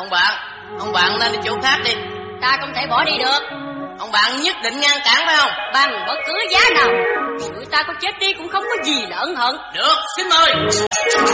Ông bạn nên đi chỗ khác đi. Ta không thể bỏ đi được. Ông bạn nhất định ngăn cản phải không? Bằng bất cứ giá nào. Người ta có chết đi cũng không có gì là ân hận. Được, xin mời.